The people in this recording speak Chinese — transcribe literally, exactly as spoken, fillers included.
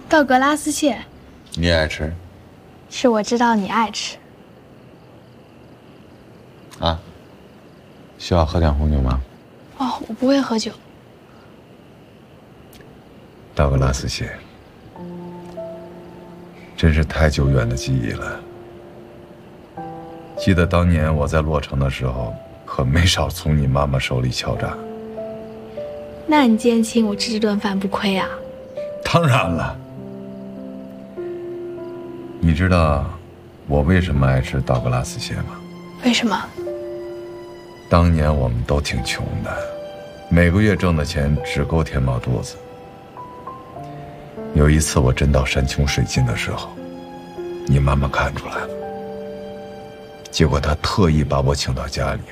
道格拉斯蟹， 你爱吃？ 是我知道你爱吃。 啊？需要喝点红酒吗？ 哦，我不会喝酒。 道格拉斯蟹，真是太久远的记忆了。记得当年我在洛城的时候，可没少从你妈妈手里敲诈。 那你今天请我吃这顿饭不亏啊？ 当然了。你知道我为什么爱吃道格拉斯蟹吗？ 为什么？ 当年我们都挺穷的，每个月挣的钱只够填饱肚子。有一次我真到山穷水尽的时候，你妈妈看出来了，结果她特意把我请到家里，